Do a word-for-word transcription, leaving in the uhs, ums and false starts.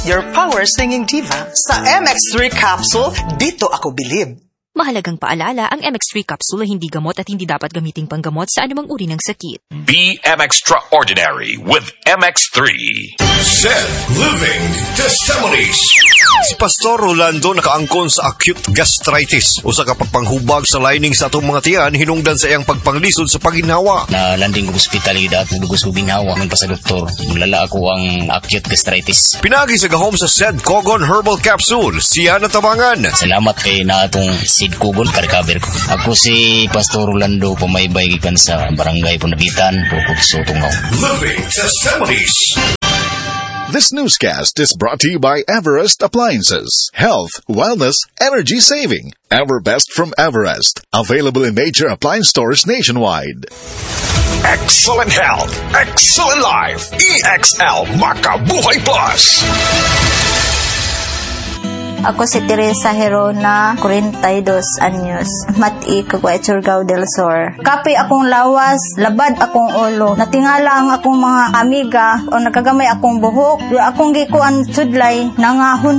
your power singing diva. Sa M X three capsule, dito ako bilib. Mahalagang paalala, ang M X three capsule ay hindi gamot at hindi dapat gamiting panggamot sa anumang uri ng sakit. Be M Extraordinary with M X three. Zed Living Testimonies. Si Pastor Rolando nakaangkon sa acute gastritis. Usa ka pagpanghubag sa lining sa atong mga tiyan hinungdan sa iyang pagpanglisod sa paginhawa. Na landing ko ospital at nagugos ko ginhawa ng pa sa doktor. Mulala ako ang acute gastritis. Pinagi sa gahom sa Zed Cogon Herbal Capsule. Siya natabangan. Salamat kay na atong Zed Cogon ka-recover ko. Ako si Pastor Rolando, pamaybay gikan sa Barangay Punagitan, Bukod sa Tungaw. Living Testimonies. This newscast is brought to you by Everest Appliances. Health, wellness, energy saving. Everbest from Everest. Available in major appliance stores nationwide. Excellent health, excellent life. E X L Makabuhay Plus. Ako si Teresa Herona, forty-two anyos, mati kagwa Surigao del Sur. Kapi akong lawas, labad akong ulo. Natingala ang akong mga amiga o nagagamay akong buhok. Akong gikuan sudlay, nangahon